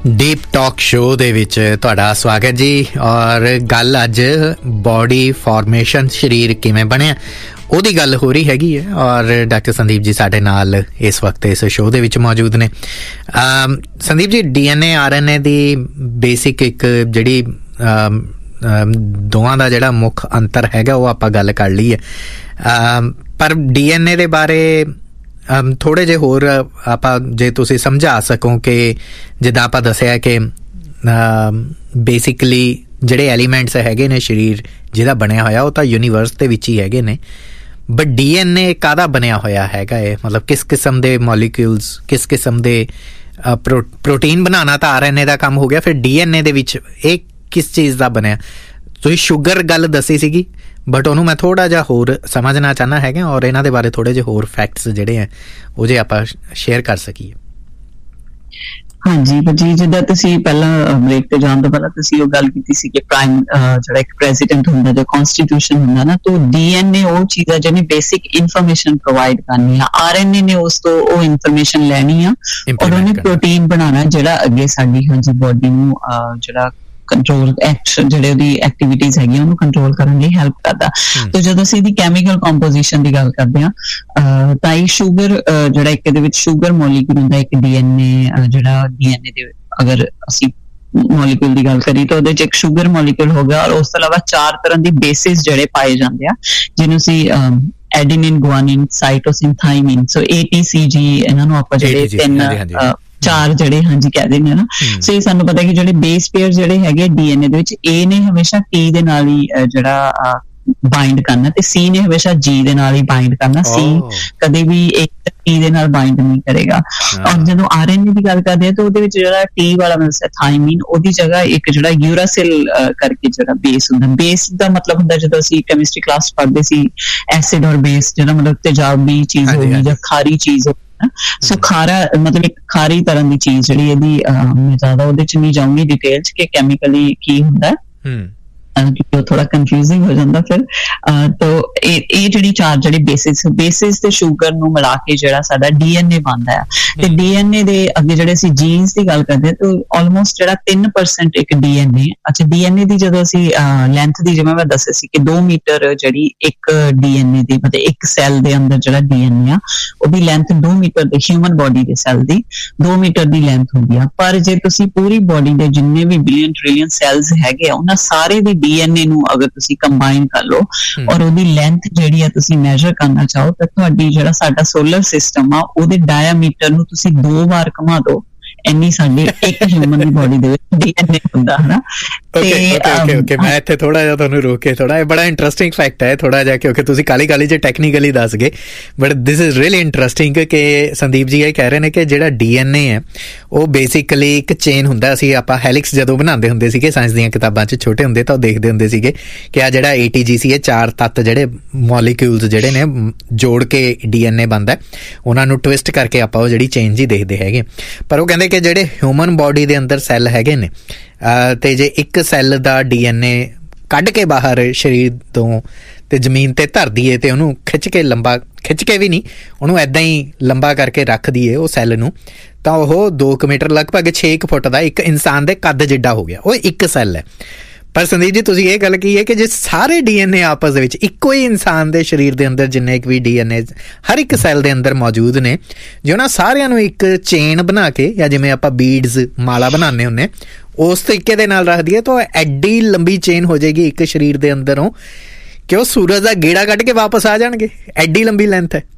Deep talk show ਦੇ ਵਿੱਚ ਤੁਹਾਡਾ ਸਵਾਗਤ ਜੀ। ਔਰ ਗੱਲ ਅੱਜ ਬੋਡੀ ਫਾਰਮੇਸ਼ਨ, ਸਰੀਰ ਕਿਵੇਂ ਬਣਿਆ, ਉਹਦੀ ਗੱਲ ਹੋ ਰਹੀ ਹੈਗੀ ਹੈ। ਔਰ ਡਾਕਟਰ ਸੰਦੀਪ ਜੀ ਸਾਡੇ ਨਾਲ ਇਸ ਵਕਤ ਇਸ ਸ਼ੋਅ ਦੇ ਵਿੱਚ ਮੌਜੂਦ ਨੇ। ਸੰਦੀਪ ਜੀ, DNA RNA ਦੀ ਬੇਸਿਕ ਇੱਕ ਜਿਹੜੀ ਦੋਵਾਂ ਦਾ ਜਿਹੜਾ ਮੁੱਖ ਅੰਤਰ ਹੈਗਾ ਉਹ ਆਪਾਂ ਗੱਲ ਕਰ ਲਈ ਹੈ, ਪਰ DNA ਦੇ ਬਾਰੇ ਥੋੜ੍ਹੇ ਜਿਹੇ ਹੋਰ ਆਪਾਂ ਜੇ ਤੁਸੀਂ ਸਮਝਾ ਸਕੋ ਕਿ ਜਿੱਦਾਂ ਆਪਾਂ ਦੱਸਿਆ ਕਿ ਬੇਸਿਕਲੀ ਜਿਹੜੇ ਐਲੀਮੈਂਟਸ ਹੈਗੇ ਨੇ ਸਰੀਰ ਜਿਹਦਾ ਬਣਿਆ ਹੋਇਆ ਉਹ ਤਾਂ ਯੂਨੀਵਰਸ ਦੇ ਵਿੱਚ ਹੀ ਹੈਗੇ ਨੇ, ਬਟ DNA ਕਾਹਦਾ ਬਣਿਆ ਹੋਇਆ ਹੈਗਾ ਇਹ, ਮਤਲਬ ਕਿਸ ਕਿਸਮ ਦੇ ਮੋਲੀਕਿਊਲਸ, ਕਿਸ ਕਿਸਮ ਦੇ ਪ੍ਰੋਟੀਨ ਬਣਾਉਣਾ ਤਾਂ RNA ਦਾ ਕੰਮ ਹੋ ਗਿਆ, ਫਿਰ DNA ਦੇ ਵਿੱਚ ਇਹ ਕਿਸ ਚੀਜ਼ ਦਾ ਬਣਿਆ। ਤੁਸੀਂ ਸ਼ੂਗਰ ਗੱਲ ਦੱਸੀ ਸੀਗੀ, ਬਟ ਉਹਨੂੰ ਮੈਂ ਥੋੜ੍ਹਾ ਜਿਹਾ ਹੋਰ ਸਮਝਣਾ ਚਾਹੁੰਦਾ ਹੈਗਾ ਔਰ ਇਹਨਾਂ ਦੇ ਬਾਰੇ ਥੋੜ੍ਹੇ ਜਿਹੇ ਹੋਰ ਫੈਕਟਸ ਜਿਹੜੇ ਹੈ ਉਹ ਜੇ ਆਪਾਂ ਸ਼ੇਅਰ ਕਰ ਸਕੀਏ। ਹਾਂਜੀ ਜੀ, ਜਿੱਦਾਂ ਤੁਸੀਂ ਪਹਿਲਾਂ ਬ੍ਰੇਕ ਤੇ ਜਾਣ ਤੋਂ ਪਹਿਲਾਂ ਤੁਸੀਂ ਉਹ ਗੱਲ ਕੀਤੀ ਸੀ ਕਿ ਪ੍ਰਾਈਮ ਜਿਹੜਾ ਇੱਕ ਪ੍ਰੈਜ਼ੀਡੈਂਟ ਹੁੰਦਾ ਜਾਂ ਕਨਸਟੀਟਿਊਸ਼ਨ ਹੁੰਦਾ ਨਾ, ਤਾਂ DNA ਉਹ ਚੀਜ਼ ਹੈ ਜਿਹਨੇ ਬੇਸਿਕ ਇਨਫੋਰਮੇਸ਼ਨ ਪ੍ਰੋਵਾਈਡ ਕਰਨੀ ਆ, RNA ਨੇ ਉਸ ਤੋਂ ਉਹ ਇਨਫੋਰਮੇਸ਼ਨ ਲੈਣੀ ਆ ਔਰ ਉਹਨੇ ਪ੍ਰੋਟੀਨ ਬਣਾਉਣਾ ਜਿਹੜਾ ਅੱਗੇ ਸਾਡੀ ਬੋਡੀ ਨੂੰ ਜਿਹੜਾ ਕੰਟਰੋਲ ਜਿਹੜੇ ਉਹਦੀ ਐਕਟੀਵਿਟੀਜ਼ ਹੈਗੀਆਂ ਉਹਨੂੰ ਕੰਟਰੋਲ ਕਰਨ ਲਈ ਹੈਲਪ ਕਰਦਾ। ਤੇ ਜਦੋਂ ਅਸੀਂ ਇਹਦੀ ਕੈਮੀਕਲ ਕੰਪੋਜੀਸ਼ਨ ਦੀ ਗੱਲ ਕਰਦੇ ਹਾਂ ਤਾਂ ਇਹ ਸ਼ੂਗਰ ਜਿਹੜਾ ਇੱਕ ਇਹਦੇ ਵਿੱਚ ਸ਼ੂਗਰ ਮੋਲੀਕਿਊਲ ਹੁੰਦਾ, ਇੱਕ DNA ਜਿਹੜਾ DNA ਦੇ ਅਗਰ ਅਸੀਂ ਮੋਲੀਕਿਊਲ ਦੀ ਗੱਲ ਕਰੀਏ ਤਾਂ ਉਹਦੇ ਚ ਇੱਕ ਸ਼ੂਗਰ ਮੋਲੀਕਿਊਲ ਹੋ ਗਿਆ ਔਰ ਉਸ ਤੋਂ ਇਲਾਵਾ 4 ਤਰ੍ਹਾਂ ਦੀ ਬੇਸਿਸ ਜਿਹੜੇ ਪਾਏ ਜਾਂਦੇ ਆ ਜਿਹਨੂੰ ਅਸੀਂ ਐਡੀਨਿਨ, ਗੁਆਨਿਨ, ਸਾਈਟੋਸਿਨ, ਥਾਈਮਿਨ, ਸੋ ATCG ਇਹਨਾਂ ਨੂੰ ਆਪਾਂ ਜਿਹੜੇ 4 ਜਿਹੜੇ ਕਹਿ ਦਿੰਦੇ ਨਾ। ਸੋ ਇਹ ਸਾਨੂੰ ਪਤਾ ਕਿ ਜਿਹੜੇ ਬੇਸ ਪੇਅਰ ਜਿਹੜੇ ਹੈਗੇ DNA ਦੇ ਵਿੱਚ A ਨੇ ਹਮੇਸ਼ਾ T ਦੇ ਨਾਲ ਹੀ ਜਿਹੜਾ ਬਾਈਂਡ ਕਰਨਾ ਤੇ C ਨੇ ਹਮੇਸ਼ਾ G ਦੇ ਨਾਲ ਹੀ ਬਾਈਂਡ ਕਰਨਾ। C ਕਦੇ ਵੀ ਇੱਕ T ਦੇ ਨਾਲ ਬਾਈਂਡ ਨਹੀਂ ਕਰੇਗਾ। ਔਰ ਜਦੋਂ RNA ਦੀ ਗੱਲ ਕਰਦੇ ਆ ਤਾਂ ਉਹਦੇ ਵਿੱਚ ਜਿਹੜਾ T ਵਾਲਾ ਮਿਲਦਾ ਥਾਈਮਿਨ, ਉਹਦੀ ਜਗ੍ਹਾ ਇੱਕ ਜਿਹੜਾ ਯੂਰਾਸਿਲ ਕਰਕੇ ਜਿਹੜਾ ਬੇਸ ਹੁੰਦਾ, ਬੇਸ ਦਾ ਮਤਲਬ ਹੁੰਦਾ ਜਦੋਂ ਅਸੀਂ ਕੈਮਿਸਟਰੀ ਕਲਾਸ ਪੜ੍ਹਦੇ ਸੀ ਐਸਿਡ ਔਰ ਬੇਸ, ਜਿਹੜਾ ਮਤਲਬ ਤੇਜ਼ਾਬੀ ਚੀਜ਼ ਹੋਗੀ ਜਾਂ ਖਾਰੀ ਚੀਜ਼ ਹੋਗੀ। ਸੋ ਖਾਰਾ ਮਤਲਬ ਇੱਕ ਖਾਰੀ ਤਰ੍ਹਾਂ ਦੀ ਚੀਜ਼ ਜਿਹੜੀ ਇਹਦੀ ਮੈਂ ਜ਼ਿਆਦਾ ਉਹਦੇ ਚ ਨਹੀਂ ਜਾਊਂਗੀ ਡਿਟੇਲ ਚ ਕਿ ਕੈਮੀਕਲੀ ਕੀ ਹੁੰਦਾ ਕਿਉਂਕਿ ਉਹ ਥੋੜਾ ਕਨਫਿਊਜ਼ਿੰਗ ਹੋ ਜਾਂਦਾ ਫਿਰ। ਤਾਂ ਇਹ ਜਿਹੜੀ 4 ਜਿਹੜੀ ਬੇਸਿਸ ਤੇ ਸ਼ੂਗਰ ਨੂੰ ਮਿਲਾ ਕੇ ਜਿਹੜਾ ਸਾਡਾ DNA ਬਣਦਾ ਹੈ। ਤੇ DNA ਦੇ ਅੱਗੇ ਜਿਹੜੇ ਅਸੀਂ ਜੀਨਸ ਦੀ ਗੱਲ ਕਰਦੇ ਤਾਂ ਆਲਮੋਸਟ ਜਿਹੜਾ 3% ਇੱਕ DNA। ਅੱਛਾ, DNA ਦੀ ਜਦੋਂ ਅਸੀਂ ਲੈਂਥ ਦੀ ਜਿਵੇਂ ਮੈਂ ਦੱਸਿਆ ਸੀ ਕਿ 2 ਮੀਟਰ ਜਿਹੜੀ ਇੱਕ DNA ਦੀ ਮਤਲਬ ਇੱਕ ਸੈੱਲ ਦੇ ਅੰਦਰ ਜਿਹੜਾ DNA ਆ ਉਹਦੀ ਲੈਂਥ 2 ਮੀਟਰ ਦੇ, ਹਿਊਮਨ ਬੋਡੀ ਦੇ ਸੈੱਲ ਦੀ 2 ਮੀਟਰ ਦੀ ਲੈਂਥ ਹੁੰਦੀ ਆ। ਪਰ ਜੇ ਤੁਸੀਂ ਪੂਰੀ ਬੋਡੀ ਦੇ ਜਿੰਨੇ ਵੀ ਬਿਲੀਅਨ ਟ੍ਰਿਲੀਅਨ ਸੈੱਲਸ ਹੈਗੇ ਆ ਉਹਨਾਂ ਸਾਰੇ ਦੀ DNA ਨੂੰ ਅਗਰ ਤੁਸੀਂ ਕੰਬਾਈਨ ਕਰ ਲਓ ਔਰ ਉਹਦੀ ਲੈਂਥ ਜਿਹੜੀ ਆ ਤੁਸੀਂ ਮੈਜਰ ਕਰਨਾ ਚਾਹੋ ਤਾਂ ਤੁਹਾਡੀ ਜਿਹੜਾ ਸਾਡਾ ਸੋਲਰ ਸਿਸਟਮ ਆ ਉਹਦੇ ਡਾਇਆਮੀਟਰ ਨੂੰ ਤੁਸੀਂ 2 ਵਾਰ ਘੁਮਾ ਦਿਓ, ਇੰਨੀ ਸਾਡੀ ਇੱਕ ਹਿਊਮਨ ਦੀ ਬੋਡੀ ਦੇ ਵਿੱਚ DNA ਹੁੰਦਾ ਹੈ ਨਾ। ਓਕੇ ਮੈਂ ਇੱਥੇ ਥੋੜਾ ਜਿਹਾ ਤੁਹਾਨੂੰ ਰੋਕ ਕੇ, ਥੋੜਾ ਇਹ ਬੜਾ ਇੰਟਰਸਟਿੰਗ ਫੈਕਟ ਹੈ ਥੋੜਾ ਜਿਹਾ, ਕਿਉਂਕਿ ਤੁਸੀਂ ਕਾਲੀ ਚ ਟੈਕਨੀਕਲੀ ਦੱਸ ਗਏ, but this is really interesting ਕਿ ਸੰਦੀਪ ਜੀ ਇਹ ਕਹਿ ਰਹੇ ਨੇ ਕਿ ਜਿਹੜਾ DNA ਹੈ ਉਹ ਬੇਸਿਕਲੀ ਇੱਕ ਚੇਨ ਹੁੰਦਾ। ਅਸੀਂ ਆਪਾਂ ਹੈਲਿਕਸ ਜਦੋਂ ਬਣਾਉਂਦੇ ਹੁੰਦੇ ਸੀਗੇ ਸਾਇੰਸ ਦੀਆਂ ਕਿਤਾਬਾਂ 'ਚ ਛੋਟੇ ਹੁੰਦੇ ਤਾਂ ਉਹ ਦੇਖਦੇ ਹੁੰਦੇ ਸੀਗੇ ਕਿ ਆ ਜਿਹੜਾ ATG ਸੀ ਇਹ 4 ਤੱਤ ਜਿਹੜੇ ਮੋਲੀਕਿਊਲਸ ਜਿਹੜੇ ਨੇ ਜੋੜ ਕੇ DNA ਬਣਦਾ, ਉਹਨਾਂ ਨੂੰ ਟਵਿਸਟ ਕਰਕੇ ਆਪਾਂ ਉਹ ਜਿਹੜੀ ਚੇਨ ਜੀ ਦੇਖਦੇ ਹੈਗੇ। ਪਰ ਉਹ ਕਹਿੰਦੇ ਕਿ ਜਿਹੜੇ ਹਿਊਮਨ ਬੋਡੀ ਦੇ ਅੰਦਰ ਸੈੱਲ ਹੈਗੇ ਨੇ ਤੇ ਜੇ ਇੱਕ ਸੈੱਲ ਦਾ DNA ਕੱਢ ਕੇ ਬਾਹਰ ਸਰੀਰ ਤੋਂ ਤੇ ਜ਼ਮੀਨ ਤੇ ਧਰ ਦਈਏ ਤੇ ਉਹਨੂੰ ਖਿੱਚ ਕੇ ਵੀ ਨਹੀਂ, ਉਹਨੂੰ ਏਦਾਂ ਹੀ ਲੰਬਾ ਕਰਕੇ ਰੱਖ ਦਈਏ ਉਹ ਸੈੱਲ ਨੂੰ, ਤਾਂ ਉਹ 2 ਮੀਟਰ ਲਗਭਗ 6 ਫੁੱਟ ਦਾ ਇੱਕ ਇਨਸਾਨ ਦੇ ਕੱਦ ਜਿੱਡਾ ਹੋ ਗਿਆ, ਉਹ ਇੱਕ ਸੈੱਲ ਹੈ। ਪਰ ਸੰਦੀਪ ਜੀ ਤੁਸੀਂ ਇਹ ਗੱਲ ਕੀ ਹੈ ਕਿ ਜੇ ਸਾਰੇ DNA ਆਪਸ ਦੇ ਵਿੱਚ ਇੱਕੋ ਹੀ ਇਨਸਾਨ ਦੇ ਸਰੀਰ ਦੇ ਅੰਦਰ ਜਿੰਨੇ ਵੀ DNA ਹਰ ਇੱਕ ਸੈੱਲ ਦੇ ਅੰਦਰ ਮੌਜੂਦ ਨੇ, ਜੇ ਉਹਨਾਂ ਸਾਰਿਆਂ ਨੂੰ ਇੱਕ ਚੇਨ ਬਣਾ ਕੇ ਜਾਂ ਜਿਵੇਂ ਆਪਾਂ ਬੀਡਸ ਮਾਲਾ ਬਣਾਉਂਦੇ ਹੁੰਦੇ ਉਸ ਤਰੀਕੇ ਦੇ ਨਾਲ ਰੱਖ ਦਈਏ ਤਾਂ ਐਡੀ ਲੰਬੀ ਚੇਨ ਹੋ ਜਾਏਗੀ ਇੱਕ ਸਰੀਰ ਦੇ ਅੰਦਰੋਂ ਕਿ ਉਹ ਸੂਰਜ ਦਾ ਗੇੜਾ ਕੱਢ ਕੇ ਵਾਪਸ ਆ ਜਾਣਗੇ, ਐਡੀ ਲੰਬੀ ਲੈਂਥ ਹੈ।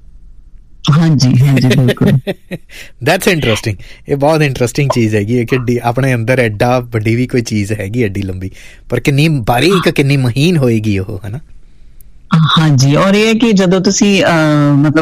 ਹਾਂਜੀ ਬਿਲਕੁਲ। That's interesting. ਇਹ ਬਹੁਤ ਇੰਟਰਸਟਿੰਗ ਚੀਜ਼ ਹੈਗੀ ਹੈ ਕਿ ਆਪਣੇ ਅੰਦਰ ਐਡਾ ਵੱਡੀ ਵੀ ਕੋਈ ਚੀਜ਼ ਹੈਗੀ ਐਡੀ ਲੰਬੀ, ਪਰ ਕਿੰਨੀ ਬਾਰੀਕ ਕਿੰਨੀ ਮਹੀਨ ਹੋਏਗੀ ਉਹ, ਹੈ ਨਾ। ਹਾਂਜੀ, ਔਰ ਇਹ ਹੈ ਕਿ ਜਦੋਂ ਤੁਸੀਂ ਮਤਲਬ